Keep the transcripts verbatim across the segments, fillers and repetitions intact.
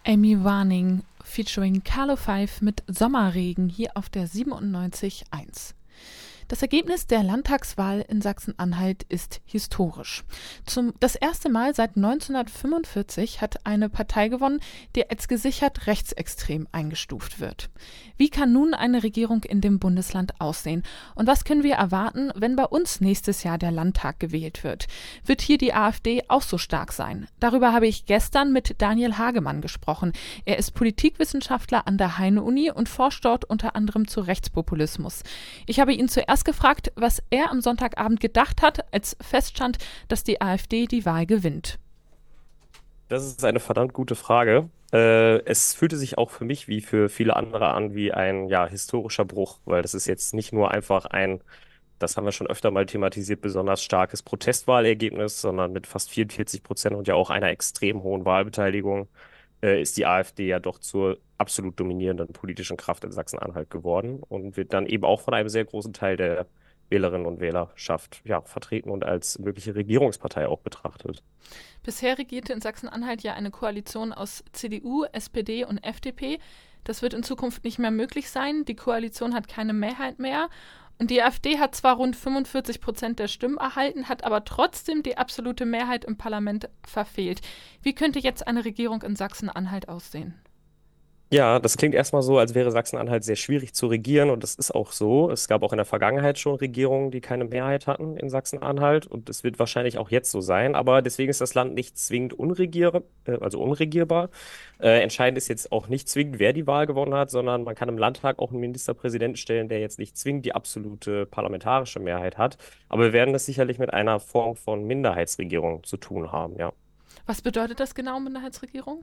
Amy Warning featuring Carlo Five mit Sommerregen hier auf der siebenundneunzig Komma eins. Das Ergebnis der Landtagswahl in Sachsen-Anhalt ist historisch. Zum, das erste Mal seit neunzehnhundertfünfundvierzig hat eine Partei gewonnen, die als gesichert rechtsextrem eingestuft wird. Wie kann nun eine Regierung in dem Bundesland aussehen? Und was können wir erwarten, wenn bei uns nächstes Jahr der Landtag gewählt wird? Wird hier die AfD auch so stark sein? Darüber habe ich gestern mit Daniel Hagemann gesprochen. Er ist Politikwissenschaftler an der Heine-Uni und forscht dort unter anderem zu Rechtspopulismus. Ich habe ihn zuerst gefragt, was er am Sonntagabend gedacht hat, als feststand, dass die AfD die Wahl gewinnt. Das ist eine verdammt gute Frage. Äh, es fühlte sich auch für mich wie für viele andere an wie ein ja, historischer Bruch, weil das ist jetzt nicht nur einfach ein, das haben wir schon öfter mal thematisiert, besonders starkes Protestwahlergebnis, sondern mit fast vierundvierzig Prozent und ja auch einer extrem hohen Wahlbeteiligung äh, ist die AfD ja doch zur absolut dominierenden politischen Kraft in Sachsen-Anhalt geworden und wird dann eben auch von einem sehr großen Teil der Wählerinnen und Wählerschaft ja, vertreten und als mögliche Regierungspartei auch betrachtet. Bisher regierte in Sachsen-Anhalt ja eine Koalition aus C D U, S P D und F D P. Das wird in Zukunft nicht mehr möglich sein. Die Koalition hat keine Mehrheit mehr. Und die AfD hat zwar rund fünfundvierzig Prozent der Stimmen erhalten, hat aber trotzdem die absolute Mehrheit im Parlament verfehlt. Wie könnte jetzt eine Regierung in Sachsen-Anhalt aussehen? Ja, das klingt erstmal so, als wäre Sachsen-Anhalt sehr schwierig zu regieren und das ist auch so. Es gab auch in der Vergangenheit schon Regierungen, die keine Mehrheit hatten in Sachsen-Anhalt und es wird wahrscheinlich auch jetzt so sein, aber deswegen ist das Land nicht zwingend unregier äh, also unregierbar. Äh, entscheidend ist jetzt auch nicht zwingend, wer die Wahl gewonnen hat, sondern man kann im Landtag auch einen Ministerpräsidenten stellen, der jetzt nicht zwingend die absolute parlamentarische Mehrheit hat. Aber wir werden es sicherlich mit einer Form von Minderheitsregierung zu tun haben, ja. Was bedeutet das genau, Minderheitsregierung?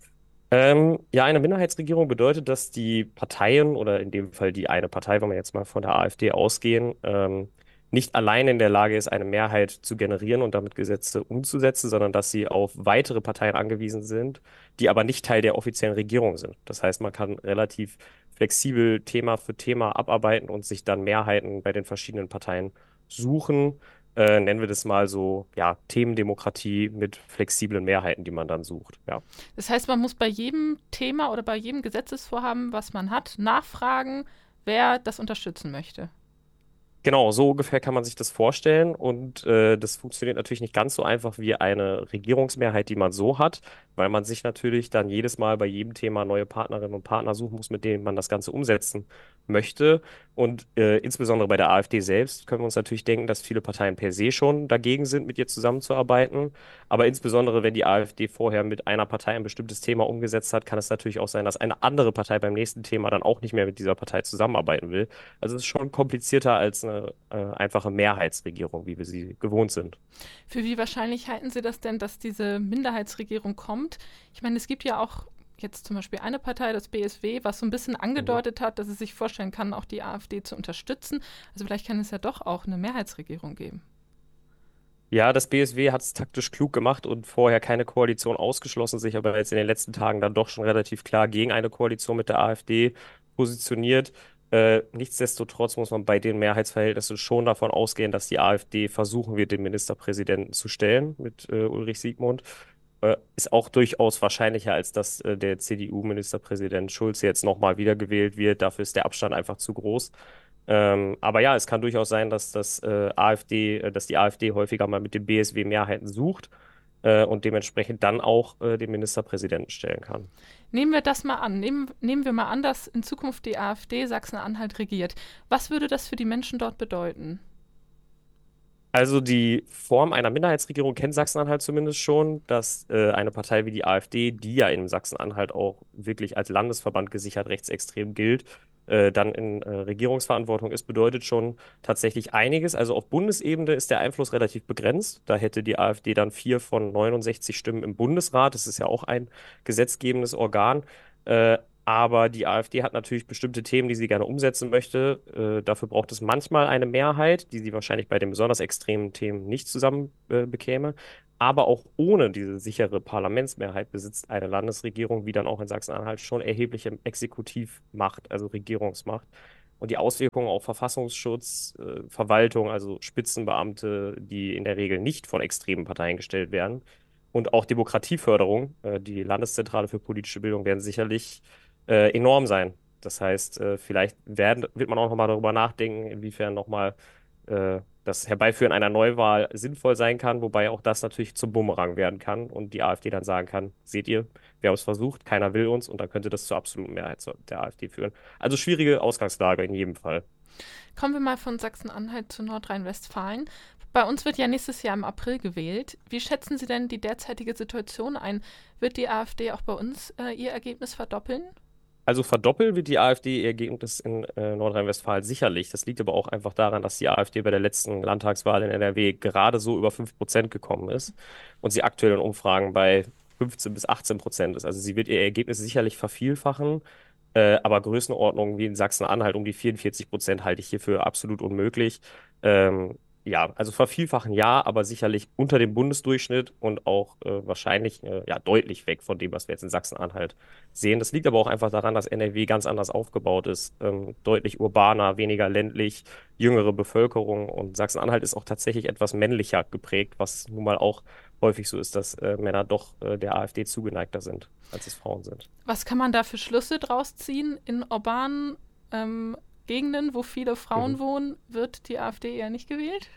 Ähm, ja, eine Minderheitsregierung bedeutet, dass die Parteien oder in dem Fall die eine Partei, wenn wir jetzt mal von der AfD ausgehen, ähm, nicht allein in der Lage ist, eine Mehrheit zu generieren und damit Gesetze umzusetzen, sondern dass sie auf weitere Parteien angewiesen sind, die aber nicht Teil der offiziellen Regierung sind. Das heißt, man kann relativ flexibel Thema für Thema abarbeiten und sich dann Mehrheiten bei den verschiedenen Parteien suchen. Äh, nennen wir das mal so, ja, Themendemokratie mit flexiblen Mehrheiten, die man dann sucht. Ja. Das heißt, man muss bei jedem Thema oder bei jedem Gesetzesvorhaben, was man hat, nachfragen, wer das unterstützen möchte. Genau, so ungefähr kann man sich das vorstellen. Und äh, das funktioniert natürlich nicht ganz so einfach wie eine Regierungsmehrheit, die man so hat, weil man sich natürlich dann jedes Mal bei jedem Thema neue Partnerinnen und Partner suchen muss, mit denen man das Ganze umsetzen möchte. Und äh, insbesondere bei der AfD selbst können wir uns natürlich denken, dass viele Parteien per se schon dagegen sind, mit ihr zusammenzuarbeiten. Aber insbesondere, wenn die AfD vorher mit einer Partei ein bestimmtes Thema umgesetzt hat, kann es natürlich auch sein, dass eine andere Partei beim nächsten Thema dann auch nicht mehr mit dieser Partei zusammenarbeiten will. Also es ist schon komplizierter als eine äh, einfache Mehrheitsregierung, wie wir sie gewohnt sind. Für wie wahrscheinlich halten Sie das denn, dass diese Minderheitsregierung kommt? Ich meine, es gibt ja auch jetzt zum Beispiel eine Partei, das B S W, was so ein bisschen Mhm. angedeutet hat, dass es sich vorstellen kann, auch die AfD zu unterstützen. Also vielleicht kann es ja doch auch eine Mehrheitsregierung geben. Ja, das B S W hat es taktisch klug gemacht und vorher keine Koalition ausgeschlossen, sich aber jetzt in den letzten Tagen dann doch schon relativ klar gegen eine Koalition mit der AfD positioniert. Äh, nichtsdestotrotz muss man bei den Mehrheitsverhältnissen schon davon ausgehen, dass die AfD versuchen wird, den Ministerpräsidenten zu stellen mit äh, Ulrich Siegmund. Äh, ist auch durchaus wahrscheinlicher, als dass äh, der C D U-Ministerpräsident Schulz jetzt nochmal wiedergewählt wird. Dafür ist der Abstand einfach zu groß. Ähm, aber ja, es kann durchaus sein, dass das äh, AfD, äh, dass die AfD häufiger mal mit dem B S W Mehrheiten sucht äh, und dementsprechend dann auch äh, den Ministerpräsidenten stellen kann. Nehmen wir das mal an. Nehmen, nehmen wir mal an, dass in Zukunft die AfD Sachsen-Anhalt regiert. Was würde das für die Menschen dort bedeuten? Also die Form einer Minderheitsregierung kennt Sachsen-Anhalt zumindest schon, dass äh, eine Partei wie die AfD, die ja in Sachsen-Anhalt auch wirklich als Landesverband gesichert rechtsextrem gilt, äh, dann in äh, Regierungsverantwortung ist, bedeutet schon tatsächlich einiges. Also auf Bundesebene ist der Einfluss relativ begrenzt. Da hätte die AfD dann vier von neunundsechzig Stimmen im Bundesrat. Das ist ja auch ein gesetzgebendes Organ. Äh, Aber die AfD hat natürlich bestimmte Themen, die sie gerne umsetzen möchte. Äh, dafür braucht es manchmal eine Mehrheit, die sie wahrscheinlich bei den besonders extremen Themen nicht zusammen äh, bekäme. Aber auch ohne diese sichere Parlamentsmehrheit besitzt eine Landesregierung, wie dann auch in Sachsen-Anhalt, schon erhebliche Exekutivmacht, also Regierungsmacht. Und die Auswirkungen auf Verfassungsschutz, äh, Verwaltung, also Spitzenbeamte, die in der Regel nicht von extremen Parteien gestellt werden, und auch Demokratieförderung, äh, die Landeszentrale für politische Bildung, werden sicherlich äh, enorm sein. Das heißt, äh, vielleicht werden, wird man auch nochmal darüber nachdenken, inwiefern nochmal äh, das Herbeiführen einer Neuwahl sinnvoll sein kann, wobei auch das natürlich zum Bumerang werden kann und die AfD dann sagen kann, seht ihr, wir haben es versucht, keiner will uns und dann könnte das zur absoluten Mehrheit der AfD führen. Also schwierige Ausgangslage in jedem Fall. Kommen wir mal von Sachsen-Anhalt zu Nordrhein-Westfalen. Bei uns wird ja nächstes Jahr im April gewählt. Wie schätzen Sie denn die derzeitige Situation ein? Wird die AfD auch bei uns äh, ihr Ergebnis verdoppeln? Also verdoppeln wird die AfD ihr Ergebnis in äh, Nordrhein-Westfalen sicherlich. Das liegt aber auch einfach daran, dass die AfD bei der letzten Landtagswahl in N R W gerade so über fünf Prozent gekommen ist und sie aktuell in Umfragen bei fünfzehn bis achtzehn Prozent ist. Also sie wird ihr Ergebnis sicherlich vervielfachen, äh, aber Größenordnungen wie in Sachsen-Anhalt um die vierundvierzig Prozent halte ich hier für absolut unmöglich. Ähm, Ja, also vervielfachen ja, aber sicherlich unter dem Bundesdurchschnitt und auch äh, wahrscheinlich äh, ja, deutlich weg von dem, was wir jetzt in Sachsen-Anhalt sehen. Das liegt aber auch einfach daran, dass N R W ganz anders aufgebaut ist. Ähm, deutlich urbaner, weniger ländlich, jüngere Bevölkerung und Sachsen-Anhalt ist auch tatsächlich etwas männlicher geprägt, was nun mal auch häufig so ist, dass äh, Männer doch äh, der AfD zugeneigter sind, als es Frauen sind. Was kann man da für Schlüsse draus ziehen? In urbanen ähm, Gegenden, wo viele Frauen Mhm. wohnen, wird die AfD eher nicht gewählt?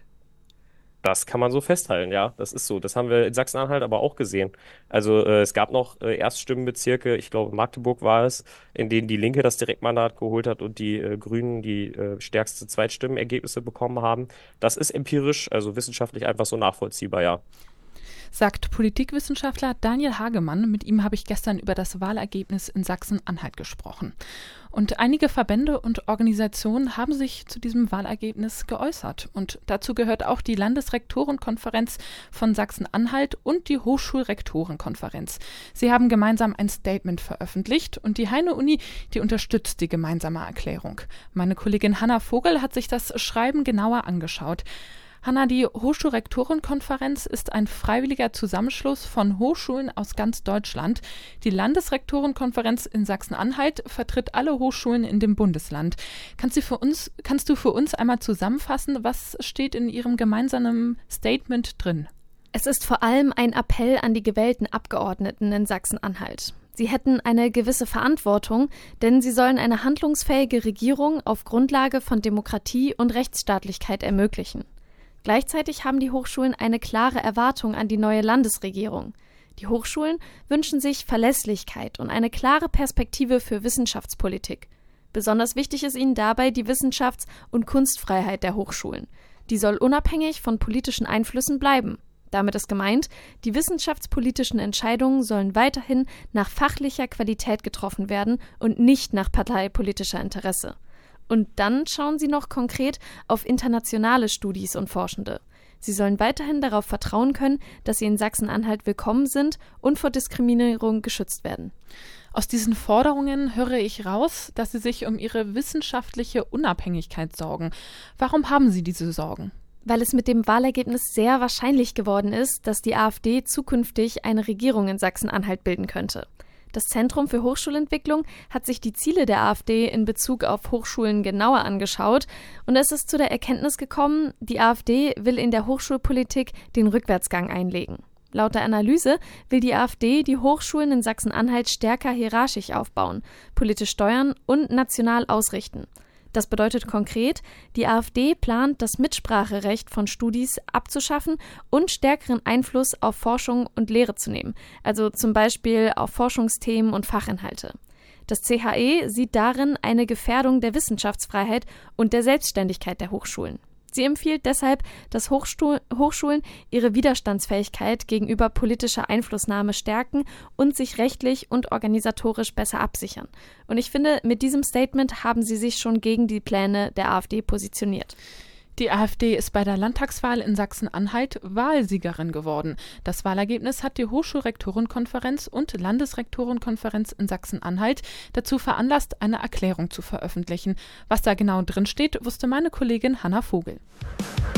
Das kann man so festhalten, ja. Das ist so. Das haben wir in Sachsen-Anhalt aber auch gesehen. Also äh, es gab noch äh, Erststimmenbezirke, ich glaube Magdeburg war es, in denen die Linke das Direktmandat geholt hat und die äh, Grünen die äh, stärkste Zweitstimmenergebnisse bekommen haben. Das ist empirisch, also wissenschaftlich einfach so nachvollziehbar, ja. Sagt Politikwissenschaftler Daniel Hagemann. Mit ihm habe ich gestern über das Wahlergebnis in Sachsen-Anhalt gesprochen. Und einige Verbände und Organisationen haben sich zu diesem Wahlergebnis geäußert. Und dazu gehört auch die Landesrektorenkonferenz von Sachsen-Anhalt und die Hochschulrektorenkonferenz. Sie haben gemeinsam ein Statement veröffentlicht und die Heine-Uni, die unterstützt die gemeinsame Erklärung. Meine Kollegin Hanna Vogel hat sich das Schreiben genauer angeschaut. Hanna, die Hochschulrektorenkonferenz ist ein freiwilliger Zusammenschluss von Hochschulen aus ganz Deutschland. Die Landesrektorenkonferenz in Sachsen-Anhalt vertritt alle Hochschulen in dem Bundesland. Kannst du für uns, kannst du für uns einmal zusammenfassen, was steht in Ihrem gemeinsamen Statement drin? Es ist vor allem ein Appell an die gewählten Abgeordneten in Sachsen-Anhalt. Sie hätten eine gewisse Verantwortung, denn sie sollen eine handlungsfähige Regierung auf Grundlage von Demokratie und Rechtsstaatlichkeit ermöglichen. Gleichzeitig haben die Hochschulen eine klare Erwartung an die neue Landesregierung. Die Hochschulen wünschen sich Verlässlichkeit und eine klare Perspektive für Wissenschaftspolitik. Besonders wichtig ist ihnen dabei die Wissenschafts- und Kunstfreiheit der Hochschulen. Die soll unabhängig von politischen Einflüssen bleiben. Damit ist gemeint, die wissenschaftspolitischen Entscheidungen sollen weiterhin nach fachlicher Qualität getroffen werden und nicht nach parteipolitischer Interesse. Und dann schauen sie noch konkret auf internationale Studis und Forschende. Sie sollen weiterhin darauf vertrauen können, dass sie in Sachsen-Anhalt willkommen sind und vor Diskriminierung geschützt werden. Aus diesen Forderungen höre ich raus, dass Sie sich um Ihre wissenschaftliche Unabhängigkeit sorgen. Warum haben Sie diese Sorgen? Weil es mit dem Wahlergebnis sehr wahrscheinlich geworden ist, dass die AfD zukünftig eine Regierung in Sachsen-Anhalt bilden könnte. Das Zentrum für Hochschulentwicklung hat sich die Ziele der AfD in Bezug auf Hochschulen genauer angeschaut und es ist zu der Erkenntnis gekommen, die AfD will in der Hochschulpolitik den Rückwärtsgang einlegen. Laut der Analyse will die AfD die Hochschulen in Sachsen-Anhalt stärker hierarchisch aufbauen, politisch steuern und national ausrichten. Das bedeutet konkret, die AfD plant, das Mitspracherecht von Studis abzuschaffen und stärkeren Einfluss auf Forschung und Lehre zu nehmen, also zum Beispiel auf Forschungsthemen und Fachinhalte. Das C H E sieht darin eine Gefährdung der Wissenschaftsfreiheit und der Selbstständigkeit der Hochschulen. Sie empfiehlt deshalb, dass Hochstu- Hochschulen ihre Widerstandsfähigkeit gegenüber politischer Einflussnahme stärken und sich rechtlich und organisatorisch besser absichern. Und ich finde, mit diesem Statement haben sie sich schon gegen die Pläne der AfD positioniert. Die AfD ist bei der Landtagswahl in Sachsen-Anhalt Wahlsiegerin geworden. Das Wahlergebnis hat die Hochschulrektorenkonferenz und Landesrektorenkonferenz in Sachsen-Anhalt dazu veranlasst, eine Erklärung zu veröffentlichen. Was da genau drin steht, wusste meine Kollegin Hanna Vogel.